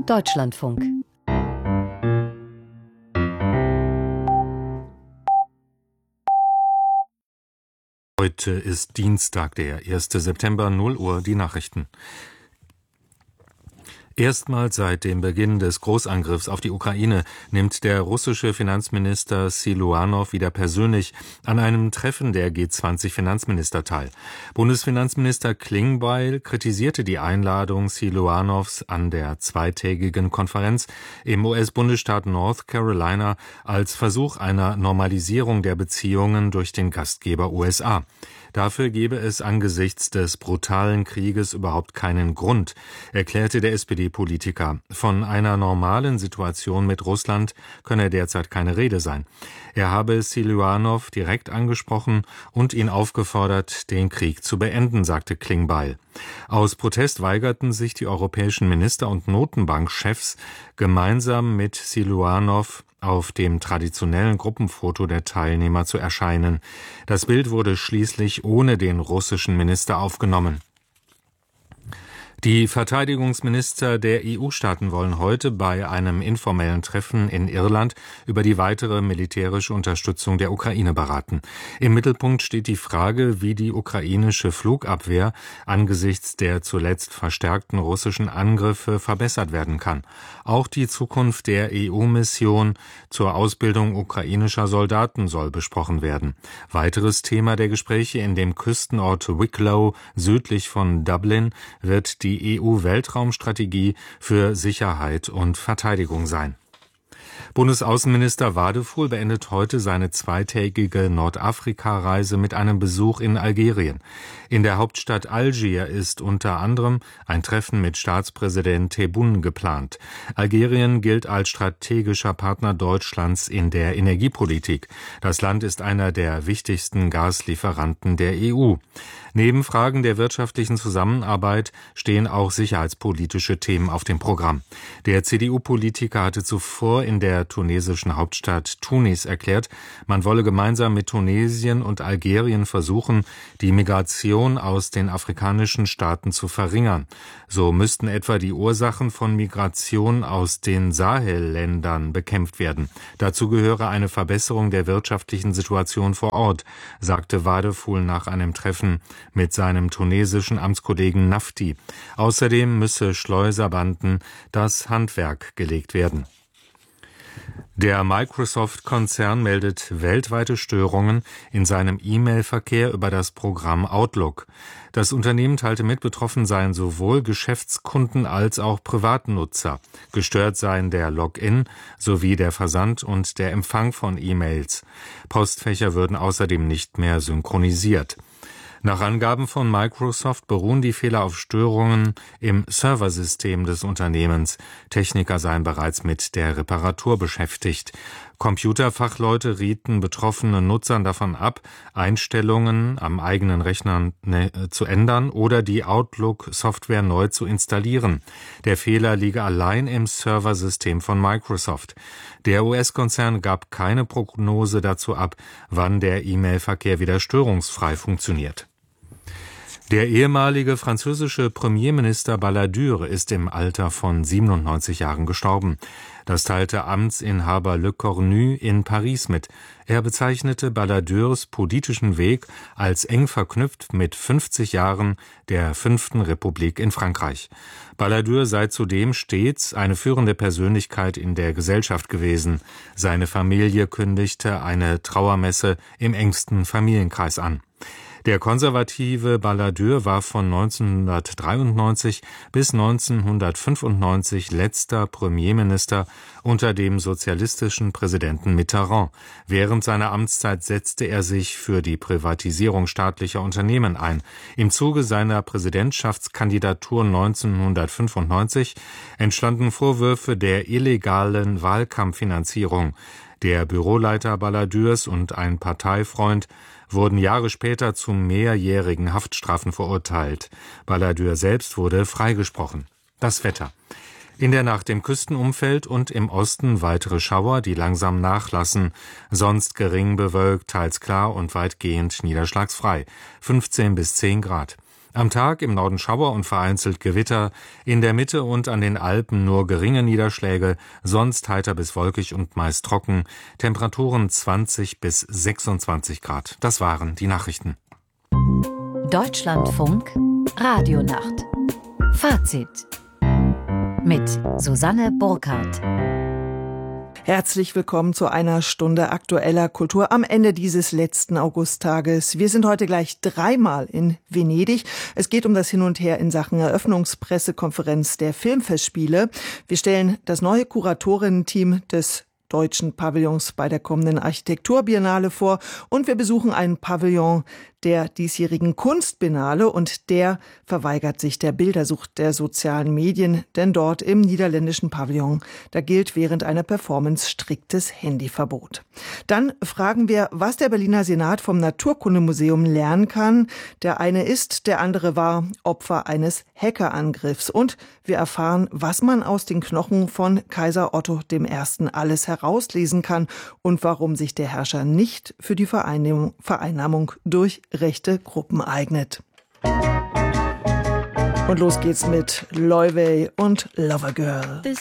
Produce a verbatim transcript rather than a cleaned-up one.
Deutschlandfunk. Heute ist Dienstag, der erste September, null Uhr, die Nachrichten. Erstmals seit dem Beginn des Großangriffs auf die Ukraine nimmt der russische Finanzminister Siluanow wieder persönlich an einem Treffen der G zwanzig Finanzminister teil. Bundesfinanzminister Klingbeil kritisierte die Einladung Siluanows an der zweitägigen Konferenz im U S-Bundesstaat North Carolina als Versuch einer Normalisierung der Beziehungen durch den Gastgeber U S A. Dafür gebe es angesichts des brutalen Krieges überhaupt keinen Grund, erklärte der S P D-Politiker. Von einer normalen Situation mit Russland könne derzeit keine Rede sein. Er habe Siluanow direkt angesprochen und ihn aufgefordert, den Krieg zu beenden, sagte Klingbeil. Aus Protest weigerten sich die europäischen Minister und Notenbankchefs, gemeinsam mit Siluanow auf dem traditionellen Gruppenfoto der Teilnehmer zu erscheinen. Das Bild wurde schließlich ohne den russischen Minister aufgenommen. Die Verteidigungsminister der E U-Staaten wollen heute bei einem informellen Treffen in Irland über die weitere militärische Unterstützung der Ukraine beraten. Im Mittelpunkt steht die Frage, wie die ukrainische Flugabwehr angesichts der zuletzt verstärkten russischen Angriffe verbessert werden kann. Auch die Zukunft der E U-Mission zur Ausbildung ukrainischer Soldaten soll besprochen werden. Weiteres Thema der Gespräche in dem Küstenort Wicklow südlich von Dublin wird die die E U-Weltraumstrategie für Sicherheit und Verteidigung sein. Bundesaußenminister Wadefuhl beendet heute seine zweitägige Nordafrika-Reise mit einem Besuch in Algerien. In der Hauptstadt Algier ist unter anderem ein Treffen mit Staatspräsident Tebboune geplant. Algerien gilt als strategischer Partner Deutschlands in der Energiepolitik. Das Land ist einer der wichtigsten Gaslieferanten der E U. Neben Fragen der wirtschaftlichen Zusammenarbeit stehen auch sicherheitspolitische Themen auf dem Programm. Der C D U-Politiker hatte zuvor in der tunesischen Hauptstadt Tunis erklärt, man wolle gemeinsam mit Tunesien und Algerien versuchen, die Migration aus den afrikanischen Staaten zu verringern. So müssten etwa die Ursachen von Migration aus den Sahelländern bekämpft werden. Dazu gehöre eine Verbesserung der wirtschaftlichen Situation vor Ort, sagte Wadefuhl nach einem Treffen mit seinem tunesischen Amtskollegen Nafti. Außerdem müsse Schleuserbanden das Handwerk gelegt werden. Der Microsoft-Konzern meldet weltweite Störungen in seinem E-Mail-Verkehr über das Programm Outlook. Das Unternehmen teilte mit, betroffen seien sowohl Geschäftskunden als auch Privatnutzer. Gestört seien der Login sowie der Versand und der Empfang von E-Mails. Postfächer würden außerdem nicht mehr synchronisiert. Nach Angaben von Microsoft beruhen die Fehler auf Störungen im Serversystem des Unternehmens. Techniker seien bereits mit der Reparatur beschäftigt. Computerfachleute rieten betroffenen Nutzern davon ab, Einstellungen am eigenen Rechner ne, zu ändern oder die Outlook-Software neu zu installieren. Der Fehler liege allein im Serversystem von Microsoft. Der U S-Konzern gab keine Prognose dazu ab, wann der E-Mail-Verkehr wieder störungsfrei funktioniert. Der ehemalige französische Premierminister Balladur ist im Alter von siebenundneunzig Jahren gestorben. Das teilte Amtsinhaber Le Cornu in Paris mit. Er bezeichnete Balladurs politischen Weg als eng verknüpft mit fünfzig Jahren der fünften Republik in Frankreich. Balladur sei zudem stets eine führende Persönlichkeit in der Gesellschaft gewesen. Seine Familie kündigte eine Trauermesse im engsten Familienkreis an. Der konservative Balladur war von neunzehnhundertdreiundneunzig bis neunzehnhundertfünfundneunzig letzter Premierminister unter dem sozialistischen Präsidenten Mitterrand. Während seiner Amtszeit setzte er sich für die Privatisierung staatlicher Unternehmen ein. Im Zuge seiner Präsidentschaftskandidatur neunzehnhundertfünfundneunzig entstanden Vorwürfe der illegalen Wahlkampffinanzierung. Der Büroleiter Balladurs und ein Parteifreund wurden Jahre später zu mehrjährigen Haftstrafen verurteilt. Balladur selbst wurde freigesprochen. Das Wetter. In der Nacht im Küstenumfeld und im Osten weitere Schauer, die langsam nachlassen. Sonst gering bewölkt, teils klar und weitgehend niederschlagsfrei. fünfzehn bis zehn Grad. Am Tag im Norden Schauer und vereinzelt Gewitter, in der Mitte und an den Alpen nur geringe Niederschläge, sonst heiter bis wolkig und meist trocken, Temperaturen zwanzig bis sechsundzwanzig Grad. Das waren die Nachrichten. Deutschlandfunk Radionacht. Fazit mit Susanne Burkhardt. Herzlich willkommen zu einer Stunde aktueller Kultur am Ende dieses letzten Augusttages. Wir sind heute gleich dreimal in Venedig. Es geht um das Hin und Her in Sachen Eröffnungspressekonferenz der Filmfestspiele. Wir stellen das neue Kuratorinnen-Team des deutschen Pavillons bei der kommenden Architekturbiennale vor und wir besuchen einen Pavillon der diesjährigen Kunstbiennale und der verweigert sich der Bildersucht der sozialen Medien, denn dort im niederländischen Pavillon, da gilt während einer Performance striktes Handyverbot. Dann fragen wir, was der Berliner Senat vom Naturkundemuseum lernen kann. Der eine ist, der andere war Opfer eines Hackerangriffs und wir erfahren, was man aus den Knochen von Kaiser Otto der Erste alles herauslesen kann und warum sich der Herrscher nicht für die Vereinnahmung, Vereinnahmung durch rechte Gruppen eignet. Und los geht's mit Loewe und Lovergirl.